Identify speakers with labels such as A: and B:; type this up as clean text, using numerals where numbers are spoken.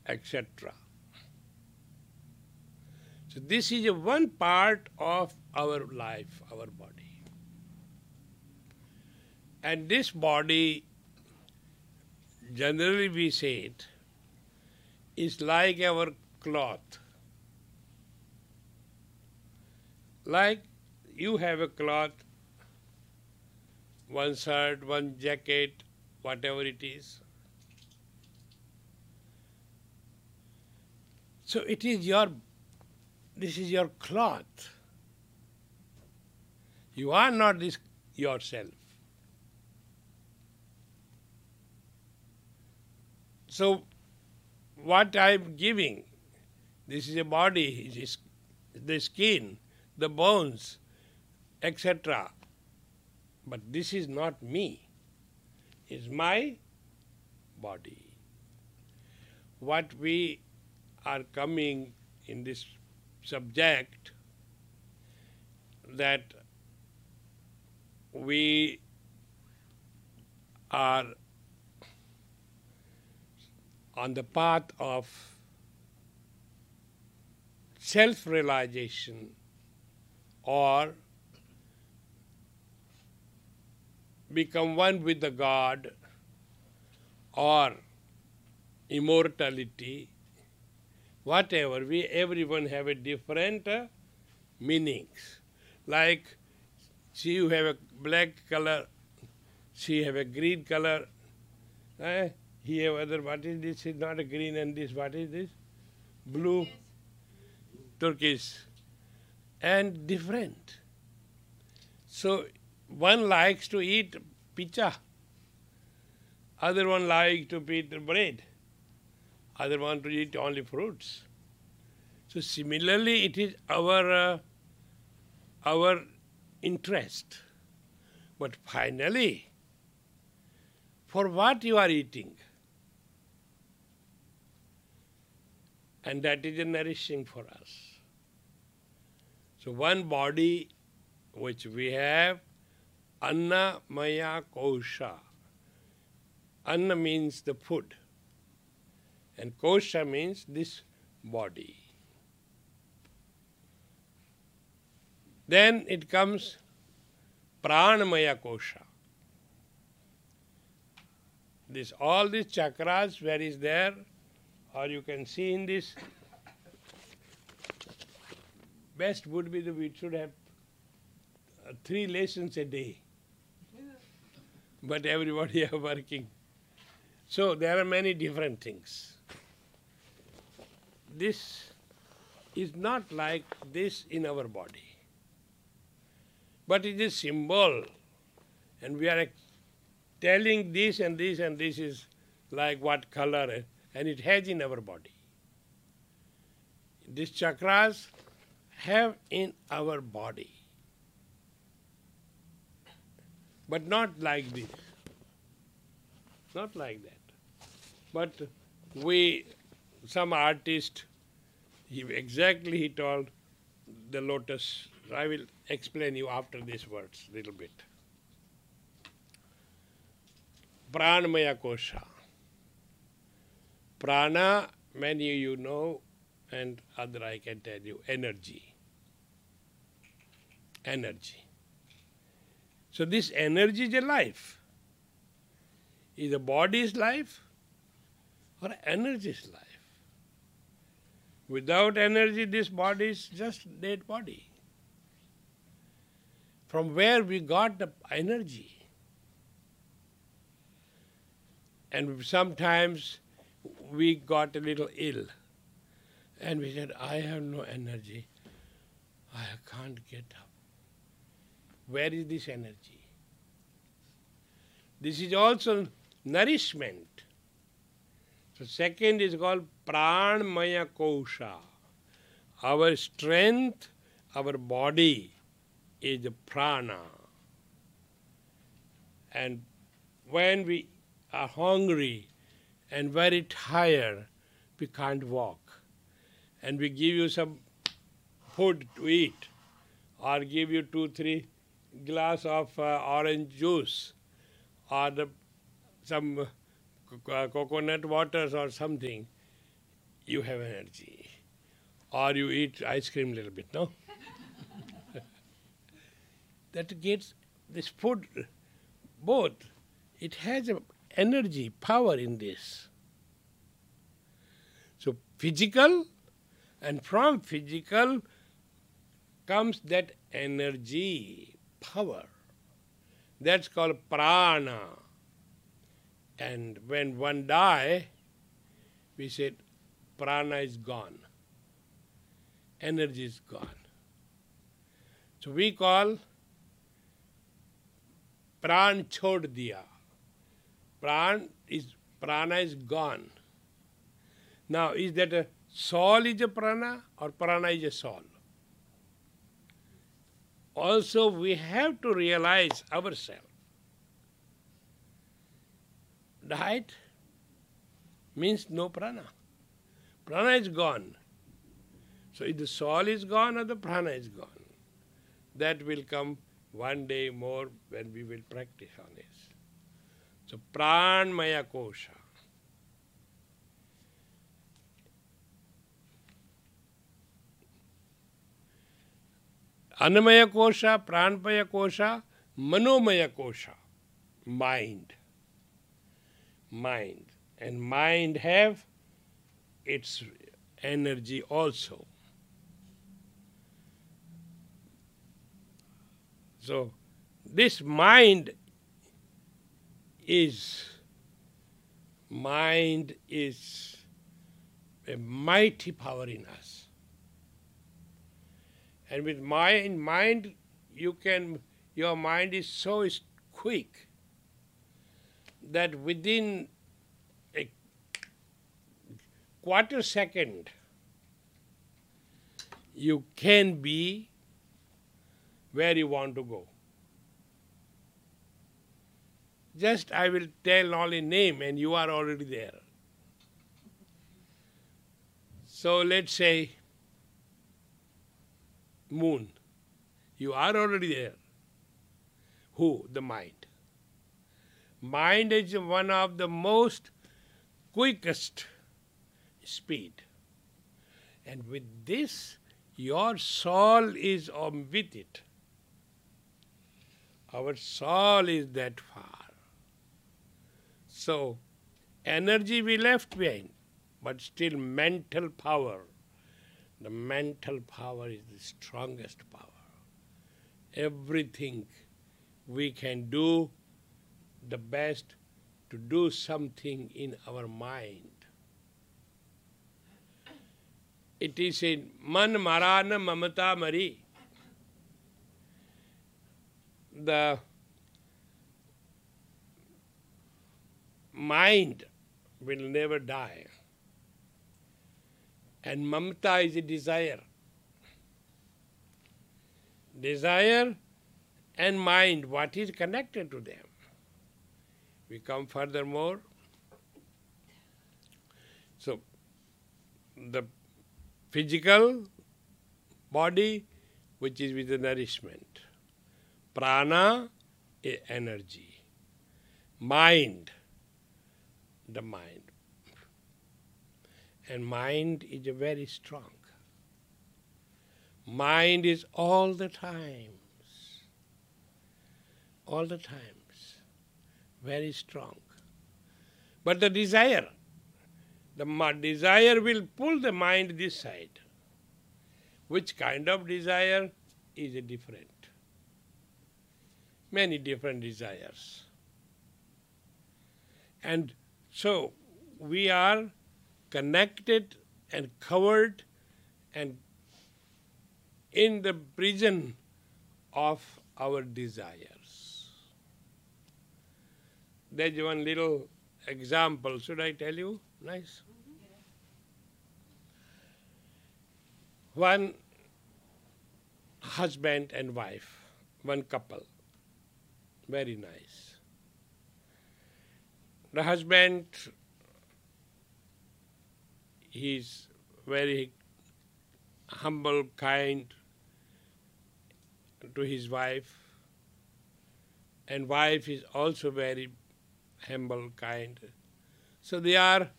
A: etc. So this is a one part of our life, our body. And this body, generally we say it, is like our cloth. Like you have a cloth, one shirt, one jacket, whatever it is. So this is your cloth. You are not this yourself. So what I'm giving, this is a body, it is the skin, the bones, etc. But this is not me. It's my body. What we are coming in this subject, that we are on the path of self-realization or become one with the God or immortality, whatever, everyone have a different meanings. Like, see, you have a black color, she have a green color, he have other, what is this? It's not a green, and this, what is this? Blue, turquoise, and different. So one likes to eat pizza, other one likes to eat bread, other want to eat only fruits. So similarly, it is our interest. But finally, for what you are eating, and that is a nourishing for us. So one body which we have, Anna Maya Kosha. Anna means the food, and Kosha means this body. Then it comes Pranamaya Kosha. All these chakras, where is there, or you can see in this, best would be that we should have 3 lessons a day. But everybody are working. So there are many different things. This is not like this in our body, but it is symbol, and we are telling this and this and this is like what color, and it has in our body. These chakras have in our body, but not like this, not like that. But some artist, he told the lotus. I will explain you after these words a little bit. Pranamaya Kosha. Prana, many you know, and other I can tell you, energy. Energy. So this energy is a life. Is the body's life or energy's life? Without energy, this body is just dead body. From where we got the energy? And sometimes we got a little ill, and we said, I have no energy. I can't get up. Where is this energy? This is also nourishment. So second is called Pranmaya Kosha. Our strength, our body is the prana. And when we are hungry and very tired, we can't walk. And we give you some food to eat, or give you 2-3 glass of orange juice, or some coconut waters or something. you have energy. Or you eat ice cream a little bit, no? That gets this food, both. It has a energy, power in this. So physical, and from physical comes that energy, power. That's called prana. And when one dies, we said prana is gone. Energy is gone. So we call pran chhod diya. Prana is gone. Now, is that a soul is a prana or prana is a soul? Also, we have to realize ourselves. Diet means no prana. Prana is gone. So if the soul is gone or the prana is gone, that will come one day more when we will practice on this. So pranmaya kosha. Annamaya kosha, pranmaya kosha, manomaya kosha. Mind. Mind. And mind have its energy also. So this mind is a mighty power in us. And with mind, your mind is so quick that within a quarter second, you can be where you want to go. Just I will tell only name and you are already there. So let's say moon. You are already there. Who? The mind. Mind is one of the most quickest speed. And with this, your soul is with it. Our soul is that far. So, energy we left behind, but still mental power. The mental power is the strongest power. Everything we can do the best to do something in our mind. It is in man marana mamata mari. The mind will never die. And mamata is a desire. Desire and mind, what is connected to them? We come furthermore. So, the physical body, which is with the nourishment. Prana, energy. Mind, the mind. And mind is very strong. Mind is all the times, very strong. But the desire will pull the mind this side. Which kind of desire is different? Many different desires. And so we are connected and covered and in the prison of our desires. There's one little example. Should I tell you? Nice. One husband and wife, one couple. Very nice. The husband, he's very humble, kind to his wife, and wife is also very humble, kind. So they are